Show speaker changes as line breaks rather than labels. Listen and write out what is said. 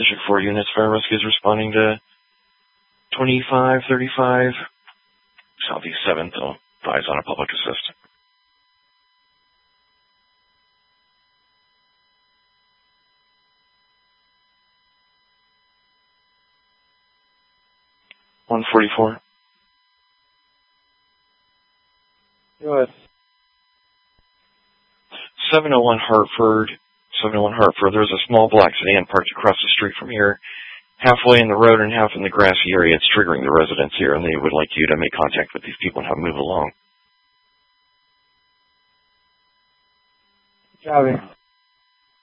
District 4 units, fire rescue is responding to 2535 Southeast 7th. They'll advise on a public assist. $144.
US.
701 Hartford. 701 Hartford. There's a small black sedan parked across the street from here, halfway in the road and half in the grassy area. It's triggering the residents here, and they would like you to make contact with these people and have them move along.
Copy.